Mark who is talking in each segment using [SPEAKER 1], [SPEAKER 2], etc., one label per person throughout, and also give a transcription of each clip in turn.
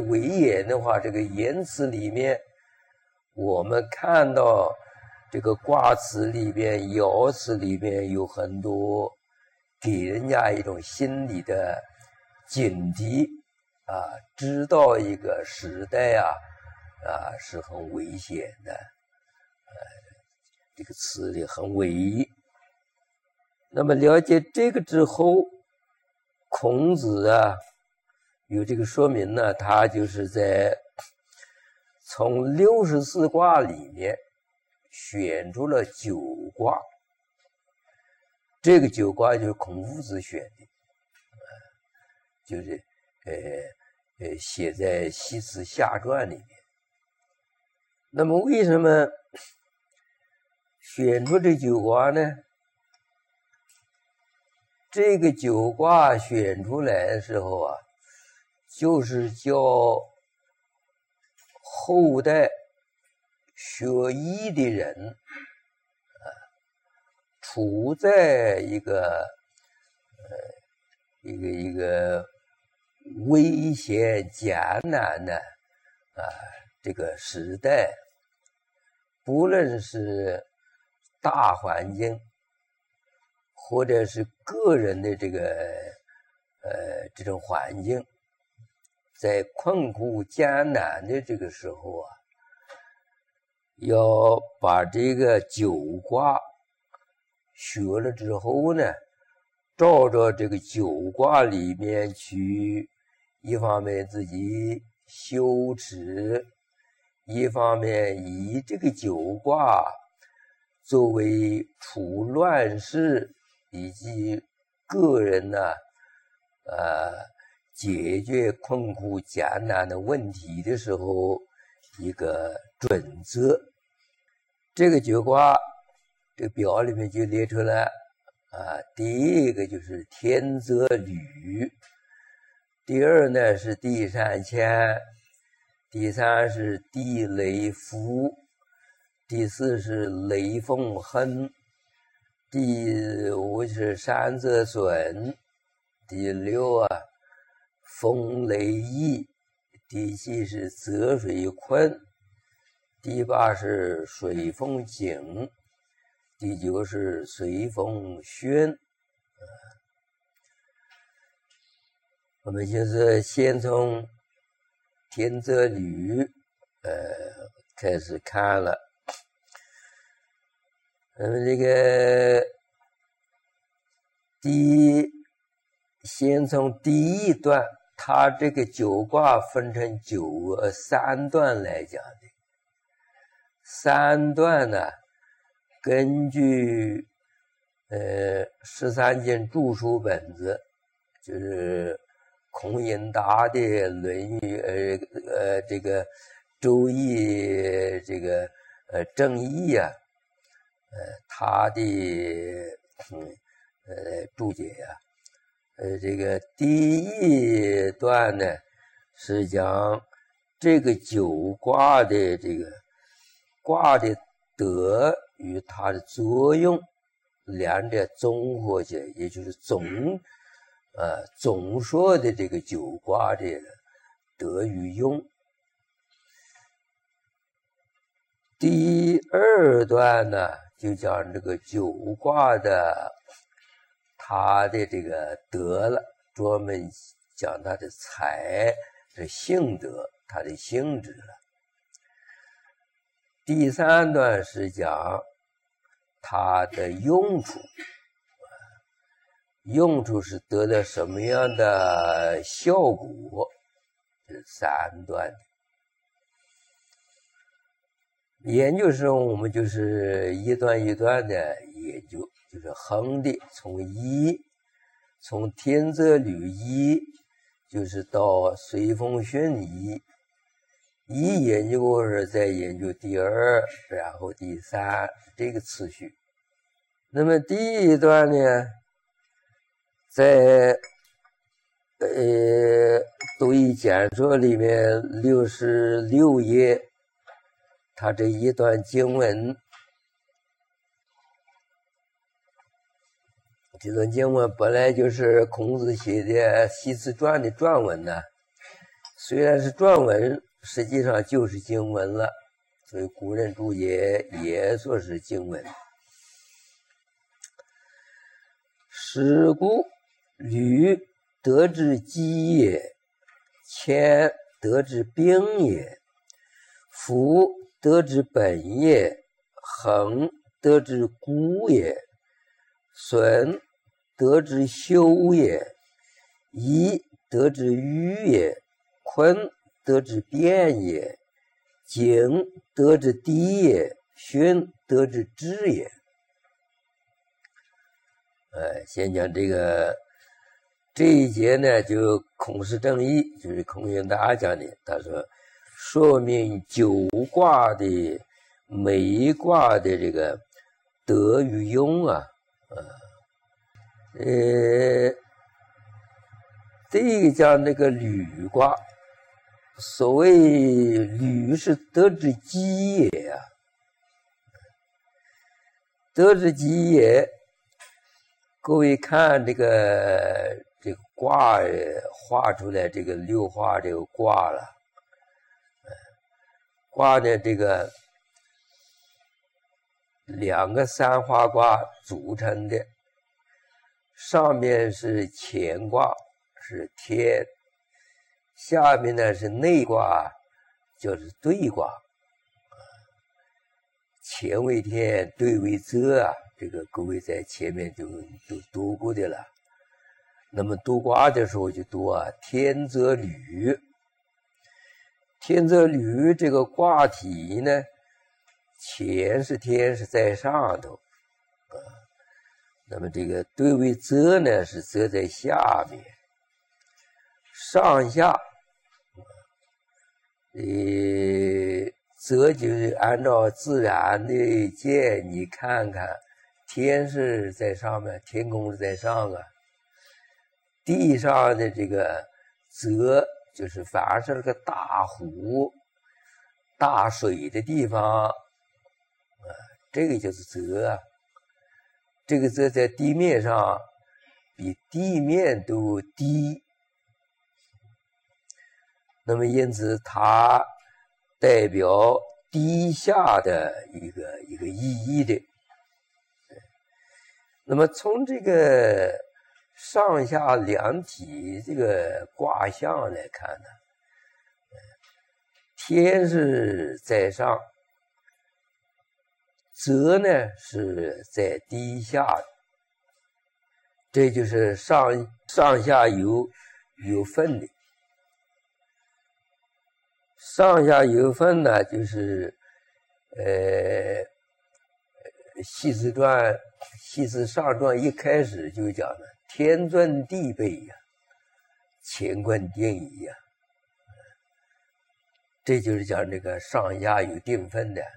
[SPEAKER 1] 为言的话，这个言辞里面，我们看到这个卦辞里边、爻辞里边有很多给人家一种心理的警惕啊，知道一个时代是很危险的，这个词里很危。那么了解这个之后，孔子有这个说明呢，他就是在从64卦里面选出了9卦，这个9卦就是孔夫子选的，就是写在《西辞下传》里面。那么为什么选出这9卦呢？这个9卦选出来的时候就是叫后代学医的人处在一个危险艰难的这个时代，不论是大环境或者是个人的这种环境，在困苦艰难的这个时候要把这个9卦学了之后呢，照着这个9卦里面去，一方面自己修持，一方面以这个9卦作为处乱世以及个人解决困苦艰难的问题的时候一个准则。这个9卦这个表里面就列出来第一个就是天泽履，第二呢是地山乾，第三是地雷夫，第四是雷风亨，第五是山泽损，第六风雷翼，第七是泽水坤，第八是水风井，第九是随风轩。我们就是先从天泽履开始看了。这个先从第一段，它这个9卦分成3段来讲的。3段呢，根据13件著书本子，就是孔颖达的《论语》这个《周易》这个正义他的注解这个第一段呢是讲这个9卦的这个卦的德与它的作用两者综合起来，也就是总说的这个9卦的德与用。第二段呢就讲这个9卦的它的这个德了，专门讲它的才的性德，它的性质了。第三段是讲它的用处，用处是得到什么样的效果，这3段的研究时候，我们就是一段一段的研究，就是横的从天泽履一就是到随风轩一研究过后再研究第2，然后第3，这个次序。那么第一段呢，在读易简说里面66页，他这一段经文，这段经文本来就是孔子写的《西辞传》的撰文呢， 虽然是篆文，实际上就是经文了，所以古人注解也说是经文。是故履得之基也，谦得之兵也，夫得之本也，恒得之固也，损得之修也，夷得之迂也，坤得之变也，景得之低也，勋得之知也。先讲这一节呢，就孔氏正义，就是孔元达讲的。他说明九卦的每一卦的这个德与用啊，这个讲那个履卦，所谓履是德之基也啊，德之基也。各位看这个卦画出来这个六画这个卦了，卦呢这个两个三花卦组成的，上面是乾卦是天，下面呢是内卦就是兑卦，乾为天，兑为泽啊。这个各位在前面都读过的了。那么读卦的时候就读啊，天泽履。天泽履这个卦体呢，乾是天是在上头啊，那么这个兑为泽呢是泽在下面，上下泽就是按照自然的见，你看看。天是在上面，天空是在上啊。地上的这个泽，就是凡是个大湖、大水的地方，这个就是泽啊。这个泽在地面上比地面都低，那么因此它代表低下的一个意义的。那么从这个上下两体这个卦象来看呢，天是在上，泽呢是在低下，这就是上下有分的。上下有分呢，就是系辞上传一开始就讲了天尊地卑呀，乾坤定矣呀，这就是讲这个上下有定分的。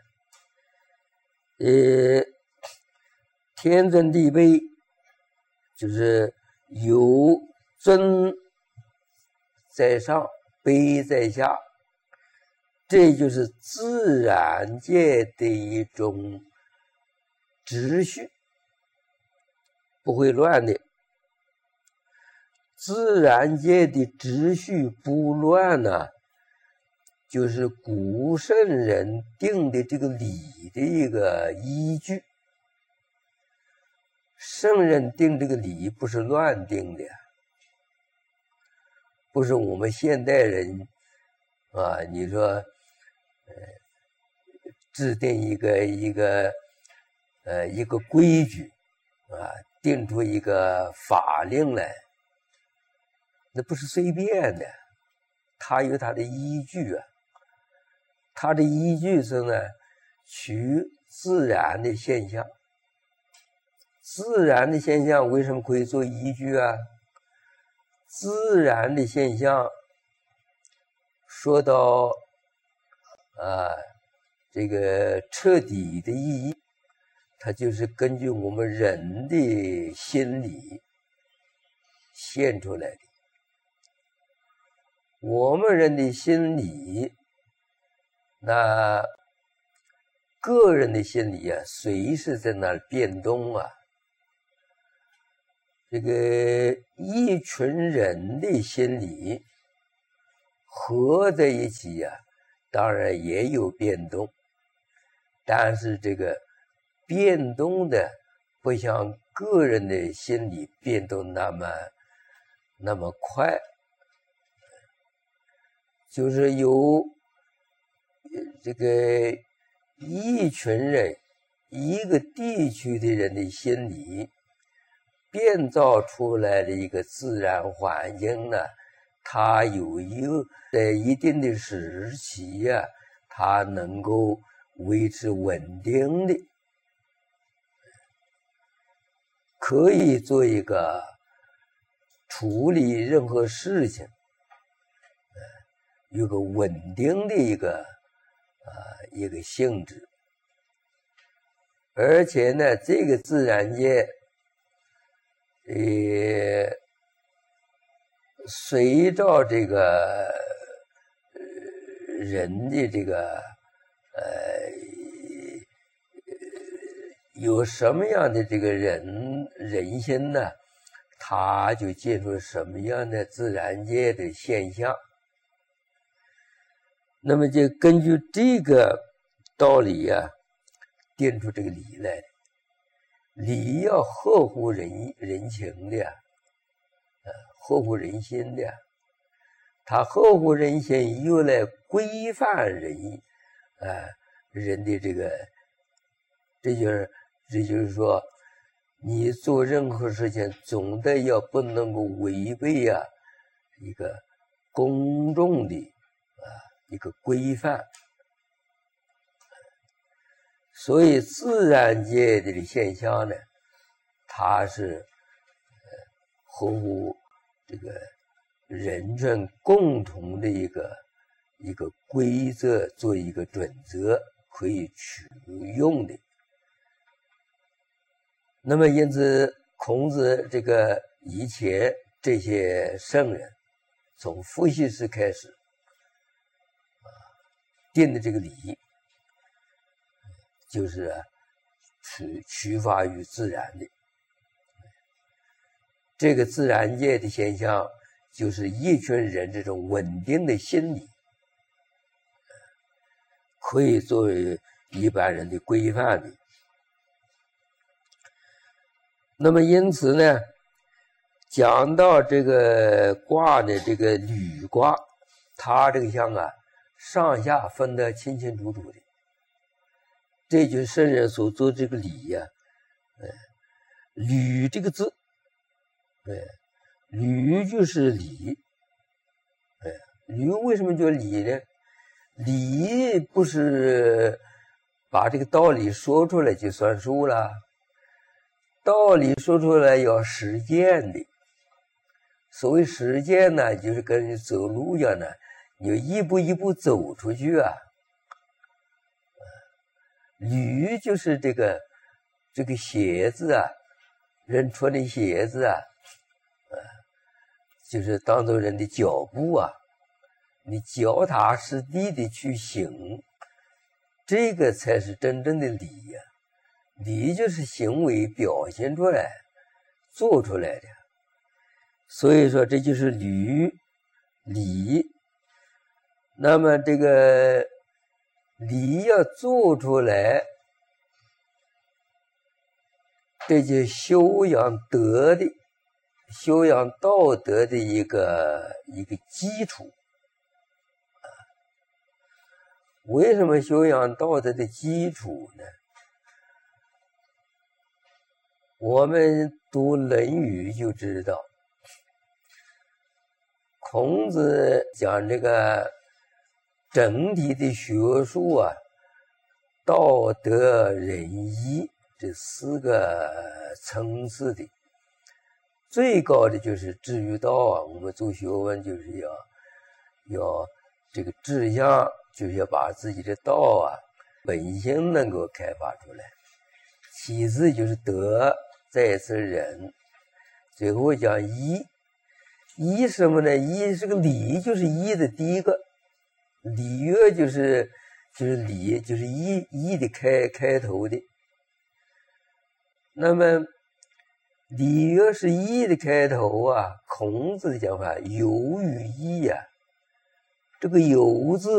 [SPEAKER 1] 天尊地卑就是有尊在上，卑在下，这就是自然界的一种秩序，不会乱的。自然界的秩序不乱呢，就是古圣人定的这个理的一个依据。圣人定这个理不是乱定的，不是我们现代人啊，你说制定一个规矩啊，定出一个法令来，那不是随便的，它有它的依据啊。它的依据是呢，取自然的现象。自然的现象为什么可以做依据啊？自然的现象说到这个彻底的意义，它就是根据我们人的心理现出来的。我们人的心理，那个人的心理啊，随时在那儿变动啊。这个一群人的心理合在一起呀，当然也有变动，但是这个变动的不像个人的心理变动那么快，就是有这个一群人一个地区的人的心理变造出来的一个自然环境呢，它有一个在一定的时期呀，它能够维持稳定的，可以做一个处理任何事情，有个稳定的一个性质。而且呢，这个自然界随着这个人的这个有什么样的这个人心呢，他就接触什么样的自然界的现象。那么就根据这个道理呀，定出这个理来。理要合乎人情的，合乎人心的，它合乎人心又来规范人的这个，这就是说，你做任何事情总得要不能够违背一个公众的一个规范。所以自然界的现象呢，它是合乎这个人群共同的一个规则，做一个准则可以取用的。那么因此孔子这个以前这些圣人从伏羲氏开始定的这个理，就是取法于自然的。这个自然界的现象就是一群人这种稳定的心理，可以作为一般人的规范的。那么因此呢，讲到这个卦的这个履卦，它这个象上下分得清清楚楚的。这就是圣人所做这个理呀，履这个字，履就是理，履为什么叫理呢？理不是把这个道理说出来就算数了，道理说出来要实践的。所谓实践呢，就是跟走路一样的，你要一步一步走出去啊。履就是这个鞋子啊，人穿的鞋子啊，就是当做人的脚步啊，你脚踏实地的去行，这个才是真正的礼呀。礼就是行为表现出来、做出来的，所以说这就是礼。那么这个礼要做出来，这就修养德的、修养道德的一个基础。为什么修养道德的基础呢？我们读《论语》就知道，孔子讲这个整体的学术啊，道德仁义这四个层次的，最高的就是至于道啊。我们做学问就是要这个志向，就是要把自己的道啊本性能够开发出来。其次就是德，再次仁，最后讲义。义什么呢？义是个礼，就是义的第一个。礼乐就是礼，就是义的开头的。那么礼乐是义的开头啊，孔子的讲法有于义啊， 这个有字